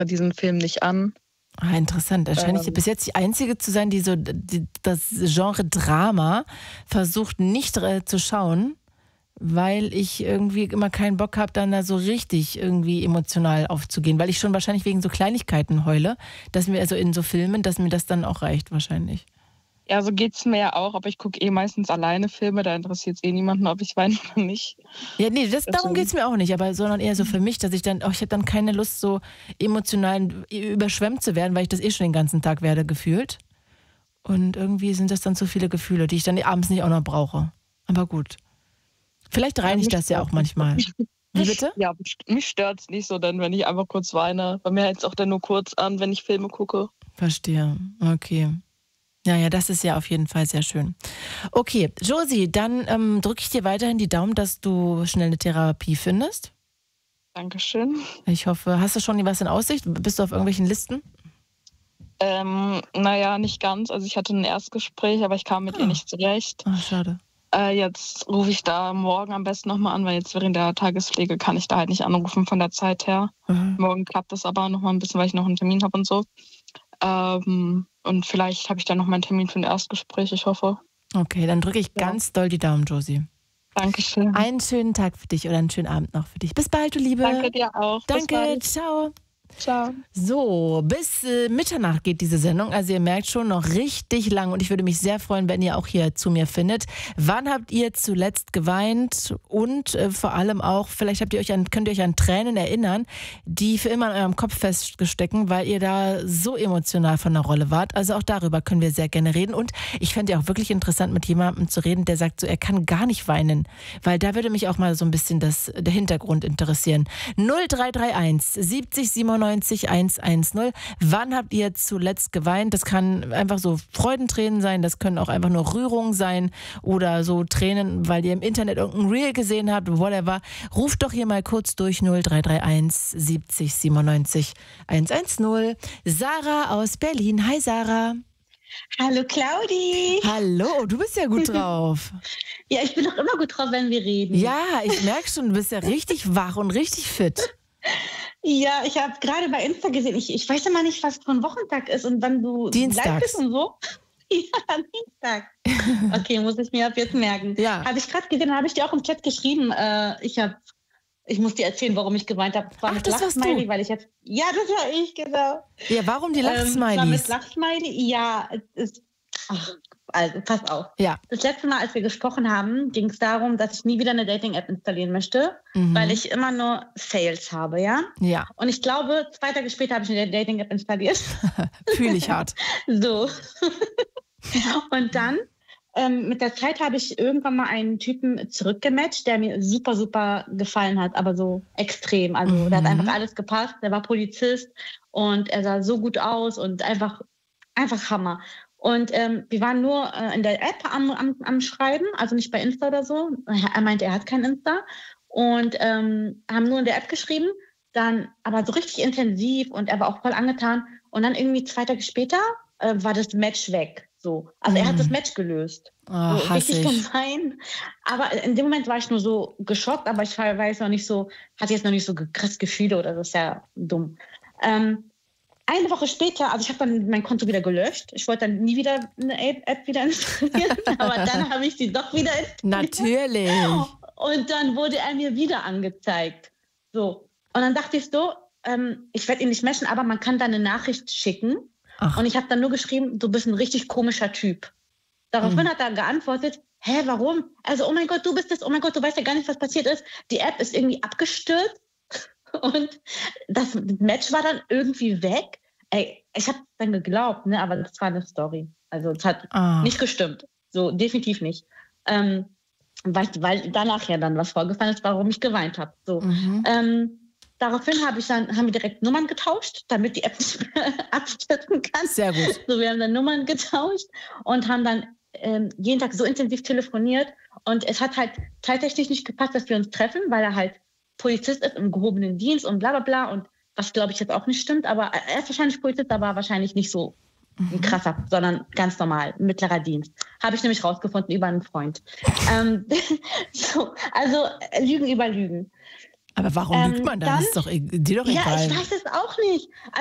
diesen Film nicht an. Ah, interessant. Da scheine ich bis jetzt die Einzige zu sein, die das Genre Drama versucht nicht zu schauen, weil ich irgendwie immer keinen Bock habe, dann da so richtig irgendwie emotional aufzugehen, weil ich schon wahrscheinlich wegen so Kleinigkeiten heule, dass mir also in so Filmen, dass mir das dann auch reicht wahrscheinlich. Ja, so geht's mir ja auch, aber ich gucke meistens alleine Filme, da interessiert es niemanden, ob ich weine oder nicht. Ja, nee, darum geht's mir auch nicht, sondern eher so für mich, dass ich dann, ich habe dann keine Lust, so emotional überschwemmt zu werden, weil ich das schon den ganzen Tag werde, gefühlt. Und irgendwie sind das dann so viele Gefühle, die ich dann abends nicht auch noch brauche. Aber gut. Vielleicht reinigt das ja auch manchmal. Wie bitte? Ja, mich stört's nicht so, denn wenn ich einfach kurz weine. Bei mir hält es auch dann nur kurz an, wenn ich Filme gucke. Verstehe. Okay. Ja, das ist ja auf jeden Fall sehr schön. Okay, Josie, dann drücke ich dir weiterhin die Daumen, dass du schnell eine Therapie findest. Dankeschön. Ich hoffe, hast du schon was in Aussicht? Bist du auf irgendwelchen Listen? Naja, nicht ganz. Also ich hatte ein Erstgespräch, aber ich kam mit ihr nicht zurecht. Ach, schade. Jetzt rufe ich da morgen am besten nochmal an, weil jetzt während der Tagespflege kann ich da halt nicht anrufen von der Zeit her. Morgen klappt das aber nochmal ein bisschen, weil ich noch einen Termin habe und so. Und vielleicht habe ich dann noch meinen Termin für ein Erstgespräch, ich hoffe. Okay, dann drücke ich ganz doll die Daumen, Josie. Dankeschön. Einen schönen Tag für dich oder einen schönen Abend noch für dich. Bis bald, du Liebe. Danke dir auch. Danke, ciao. Ciao. So, bis Mitternacht geht diese Sendung. Also ihr merkt schon, noch richtig lang. Und ich würde mich sehr freuen, wenn ihr auch hier zu mir findet. Wann habt ihr zuletzt geweint? Und vor allem auch, vielleicht könnt ihr euch an Tränen erinnern, die für immer in eurem Kopf feststecken, weil ihr da so emotional von der Rolle wart. Also auch darüber können wir sehr gerne reden. Und ich fände ja auch wirklich interessant, mit jemandem zu reden, der sagt, so, er kann gar nicht weinen. Weil da würde mich auch mal so ein bisschen der Hintergrund interessieren. 0331 70 97 110. Wann habt ihr zuletzt geweint? Das kann einfach so Freudentränen sein, das können auch einfach nur Rührungen sein oder so Tränen, weil ihr im Internet irgendein Reel gesehen habt, whatever. Ruft doch hier mal kurz durch 0331 70 97 110. Sarah aus Berlin. Hi Sarah. Hallo Claudi. Hallo, du bist ja gut drauf. Ja, ich bin doch immer gut drauf, wenn wir reden. Ja, ich merke schon, du bist ja richtig wach und richtig fit. Ja, ich habe gerade bei Insta gesehen, ich weiß immer nicht, was für ein Wochentag ist und wann du live bist und so. Ja, Dienstag. Okay, muss ich mir ab jetzt merken. Ja. Habe ich gerade gesehen, habe ich dir auch im Chat geschrieben. Ich muss dir erzählen, warum ich geweint habe. Ach, das warst du? Weil ja, das war ich, genau. Ja, warum die Lachsmilies? War mit Lachsmiley, ja. Also, pass auf. Ja. Das letzte Mal, als wir gesprochen haben, ging es darum, dass ich nie wieder eine Dating-App installieren möchte, weil ich immer nur Fails habe, ja? Ja. Und ich glaube, 2 Tage später habe ich eine Dating-App installiert. Fühle ich hart. So. Und dann, mit der Zeit habe ich irgendwann mal einen Typen zurückgematcht, der mir super, super gefallen hat, aber so extrem. Also, da hat einfach alles gepasst. Der war Polizist und er sah so gut aus und einfach Hammer. Und wir waren nur in der App am Schreiben, also nicht bei Insta oder so. Er meinte, er hat kein Insta. Und haben nur in der App geschrieben, dann aber so richtig intensiv und er war auch voll angetan. Und dann irgendwie 2 Tage später war das Match weg. So. Also er hat das Match gelöst. Oh, so, richtig gemein. Aber in dem Moment war ich nur so geschockt, aber ich war jetzt noch nicht so, hatte jetzt noch nicht so krass Gefühle oder so, ist ja dumm. Eine Woche später, also ich habe dann mein Konto wieder gelöscht. Ich wollte dann nie wieder eine App wieder installieren, aber dann habe ich sie doch wieder installiert. Natürlich. Und dann wurde er mir wieder angezeigt. So. Und dann dachte ich so, ich werde ihn nicht matchen, aber man kann da eine Nachricht schicken. Ach. Und ich habe dann nur geschrieben, du bist ein richtig komischer Typ. Daraufhin hat er geantwortet, hä, warum? Also, oh mein Gott, du bist das, oh mein Gott, du weißt ja gar nicht, was passiert ist. Die App ist irgendwie abgestürzt. Und das Match war dann irgendwie weg. Ey, ich habe dann geglaubt, ne, aber das war eine Story. Also es hat nicht gestimmt. So, definitiv nicht. Weil danach ja dann was vorgefallen ist, warum ich geweint habe. So. Daraufhin haben wir direkt Nummern getauscht, damit die App nicht mehr abstürzen kann. Sehr gut. So, wir haben dann Nummern getauscht und haben dann jeden Tag so intensiv telefoniert. Und es hat halt zeittechnisch nicht gepasst, dass wir uns treffen, weil er halt Polizist ist im gehobenen Dienst und bla bla bla. Und was, glaube ich, jetzt auch nicht stimmt. Aber er ist wahrscheinlich Polizist, aber wahrscheinlich nicht so ein krasser, sondern ganz normal, mittlerer Dienst. Habe ich nämlich rausgefunden über einen Freund. So, also Lügen über Lügen. Aber warum lügt man da? Das ist doch dir doch egal. Ja, ich weiß es auch nicht.